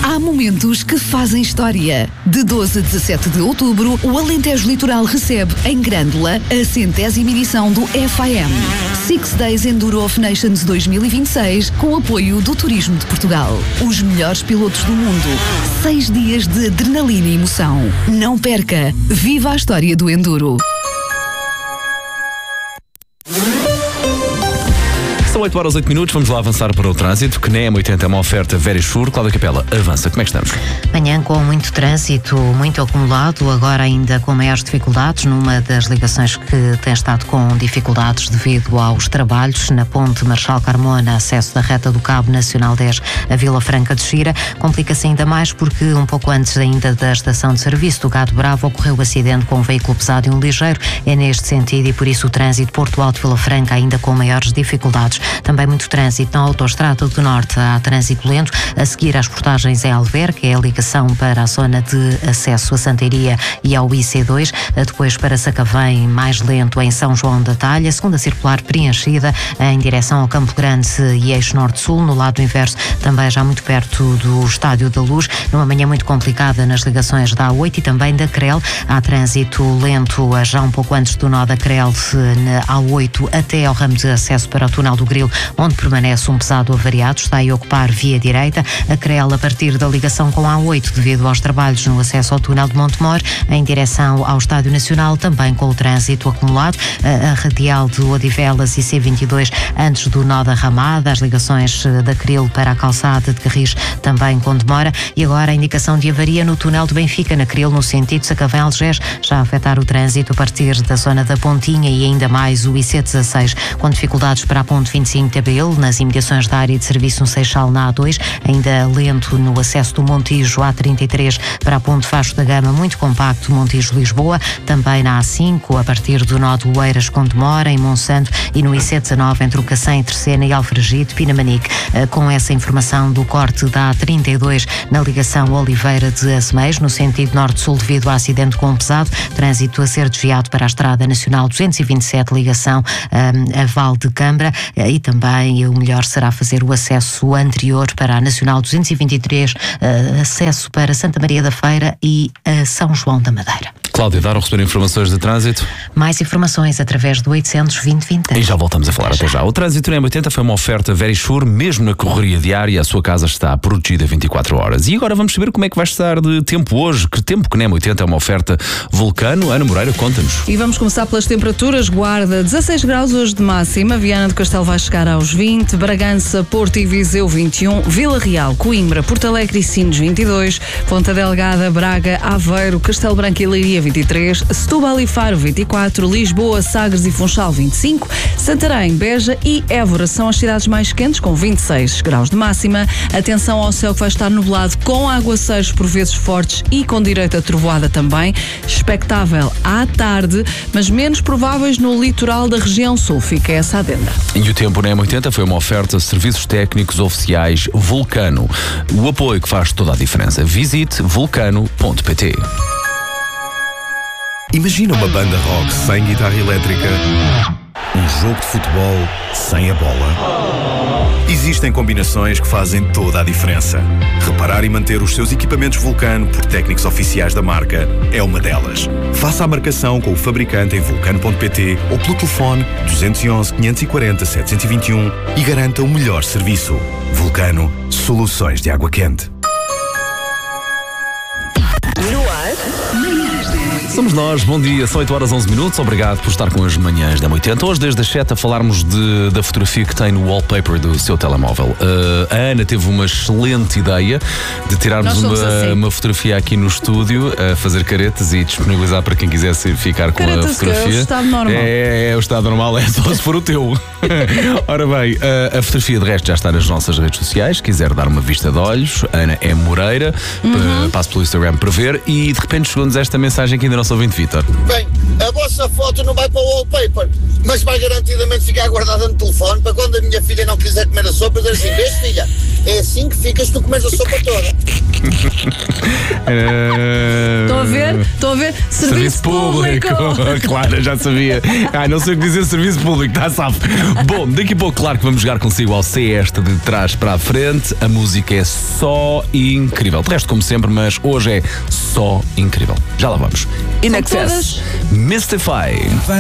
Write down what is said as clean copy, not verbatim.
Há momentos que fazem história. De 12 a 17 de outubro, o Alentejo Litoral recebe, em Grândola, a 100ª edição do FIM. Six Days Enduro of Nations 2026, com apoio do Turismo de Portugal. Os melhores pilotos do mundo. 6 dias de adrenalina e emoção. Não perca! Viva a história do Enduro! São 8 horas 8 minutos, vamos lá avançar para o trânsito, que nem M80 é uma oferta Verisure. Cláudia Capela, avança, como é que estamos? Manhã com muito trânsito, muito acumulado, agora ainda com maiores dificuldades numa das ligações que tem estado com dificuldades devido aos trabalhos na ponte Marechal Carmona, acesso da reta do Cabo Nacional 10 a Vila Franca de Xira. Complica-se ainda mais porque um pouco antes ainda da estação de serviço do Gado Bravo ocorreu o acidente com um veículo pesado e um ligeiro. É neste sentido e por isso o trânsito Porto Alto Vila Franca ainda com maiores dificuldades. Também muito trânsito na Autoestrada do Norte. Há trânsito lento a seguir às portagens em Alverca, que é a ligação para a zona de acesso a Santeiria e ao IC2. Depois para Sacavém, mais lento em São João da Talha. Segunda circular preenchida em direção ao Campo Grande e eixo norte-sul. No lado inverso, também já muito perto do Estádio da Luz. Numa manhã muito complicada nas ligações da A8 e também da CREL. Há trânsito lento já um pouco antes do nó da CREL na A8 até ao ramo de acesso para o túnel do Grilo, onde permanece um pesado avariado, está a ocupar via direita. A CREL a partir da ligação com a A8 devido aos trabalhos no acesso ao túnel de Montemor, em direção ao Estádio Nacional, também com o trânsito acumulado. A radial de Odivelas e C22 antes do nó da Ramada, as ligações da Cril para a calçada de Carris também com demora. E agora a indicação de avaria no túnel de Benfica, na Cril, no sentido Sacavém-Algés, já a afetar o trânsito a partir da zona da Pontinha e ainda mais o IC16, com dificuldades para a ponte 25 de Abril, nas imediações da área de serviço no Seixal na A2, ainda lento no acesso do Montijo A33 para a ponte Facho da Gama, muito compacto Montijo-Lisboa, também na A5 a partir do nó de Oeiras com demora em Monsanto e no IC19 entre o Cacém, Terceira e Alfragide, Pinamanique, com essa informação do corte da A32 na ligação Oliveira de Azeméis, no sentido norte-sul devido ao acidente com um pesado, trânsito a ser desviado para a Estrada Nacional 227, ligação a Val de Cambra, e também o melhor será fazer o acesso anterior para a Nacional 223, acesso para Santa Maria da Feira e São João da Madeira. Cláudia, dar ou receber informações de trânsito? Mais informações através do 820-2010. E já voltamos a falar até já. O trânsito na M80 foi uma oferta Verisure, mesmo na correria diária, a sua casa está protegida 24 horas. E agora vamos saber como é que vai estar de tempo hoje. Que tempo que na M80 é uma oferta Vulcano. Ana Moreira, conta-nos. E vamos começar pelas temperaturas. Guarda 16 graus hoje de máxima, Viana do Castelo vai chegar aos 20, Bragança, Porto e Viseu 21, Vila Real, Coimbra, Porto Alegre e Sines 22, Ponta Delgada, Braga, Aveiro, Castelo Branco e Leiria 23, Setúbal e Faro 24, Lisboa, Sagres e Funchal 25, Santarém, Beja e Évora são as cidades mais quentes com 26 graus de máxima. Atenção ao céu que vai estar nublado com aguaceiros por vezes fortes e com direito a trovoada também, expectável à tarde, mas menos prováveis no litoral da região sul. Fica essa adenda. E o tempo na M80 foi uma oferta Serviços Técnicos Oficiais Vulcano. O apoio que faz toda a diferença. Visite vulcano.pt. Imagina uma banda rock sem guitarra elétrica, um jogo de futebol sem a bola. Existem combinações que fazem toda a diferença. Reparar e manter os seus equipamentos Vulcano por técnicos oficiais da marca é uma delas. Faça a marcação com o fabricante em vulcano.pt ou pelo telefone 211 540 721 e garanta o melhor serviço. Vulcano, soluções de água quente. Somos nós, bom dia, são 8 horas 11 minutos, obrigado por estar com as manhãs da M80. Hoje desde as 7 a falarmos da fotografia que tem no wallpaper do seu telemóvel. A Ana teve uma excelente ideia de tirarmos uma fotografia aqui no estúdio, a fazer caretas e disponibilizar para quem quisesse ficar com a fotografia. É o estado normal. É o estado normal, é só se for o teu. Ora bem, a fotografia de resto já está nas nossas redes sociais, se quiser dar uma vista de olhos, Ana M. Moreira, passe pelo Instagram para ver e de repente chegou-nos esta mensagem que ainda não ouvinte, Vítor. Bem, a vossa foto não vai para o wallpaper, mas vai garantidamente ficar guardada no telefone para quando a minha filha não quiser comer a sopa, dizer assim, vês filha, É assim que ficas, tu comes a sopa toda. Estou a ver. Serviço público. Claro, já sabia. Não sei o que dizer serviço público, está safo. Bom, daqui a pouco, claro que vamos jogar consigo ao C esta de trás para a frente. A música é só incrível. De resto, como sempre, mas hoje é só incrível. Já lá vamos. In Excess, Mystify.